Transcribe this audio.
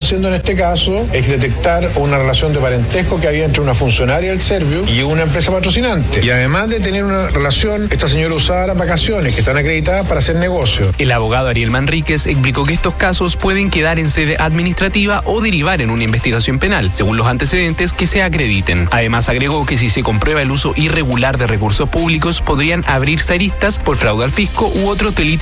haciendo en este caso es detectar una relación de parentesco que había entre una funcionaria del Servio y una empresa patrocinante. Y además de tener una relación, esta señora usaba las vacaciones que están acreditadas para hacer negocio. El abogado Ariel Manríquez explicó que estos casos pueden quedar en sede administrativa o derivar en una investigación penal, según los antecedentes que se acrediten. Además, agregó que si se comprueba el uso irregular de recursos públicos, podrían abrirse aristas por fraude al fisco u otro delito